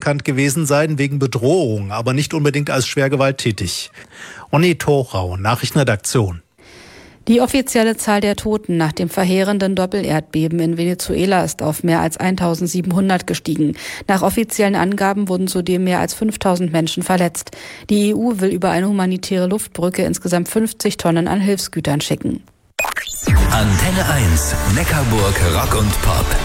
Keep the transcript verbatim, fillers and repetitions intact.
bekannt gewesen sein wegen Bedrohung, aber nicht unbedingt als schwer gewalttätig. Onni Torau, Nachrichtenredaktion. Die offizielle Zahl der Toten nach dem verheerenden Doppelerdbeben in Venezuela ist auf mehr als eintausendsiebenhundert gestiegen. Nach offiziellen Angaben wurden zudem mehr als fünftausend Menschen verletzt. Die E U will über eine humanitäre Luftbrücke insgesamt fünfzig Tonnen an Hilfsgütern schicken. Antenne eins, Neckarburg Rock und Pop.